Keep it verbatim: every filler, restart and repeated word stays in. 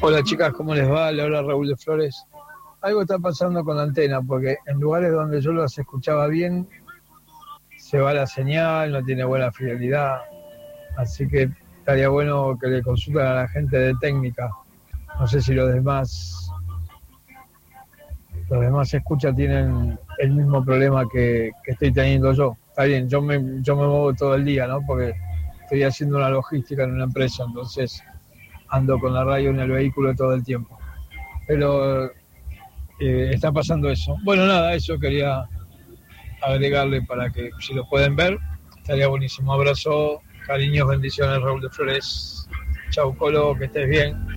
Hola chicas, ¿cómo les va? Le habla Raúl de Flores. Algo está pasando con la antena, porque en lugares donde yo las escuchaba bien, se va la señal, no tiene buena fidelidad. Así que estaría bueno que le consulten a la gente de técnica. No sé si los demás, los demás escuchas tienen el mismo problema que, que estoy teniendo yo. Está bien, yo me, yo me muevo todo el día, ¿no? Porque estoy haciendo una logística en una empresa, entonces ando con la radio en el vehículo todo el tiempo. Pero eh, está pasando eso. Bueno, nada, eso quería agregarle para que si lo pueden ver, estaría buenísimo. Abrazo, cariños, bendiciones, Raúl de Flores. Chau, Colo, que estés bien.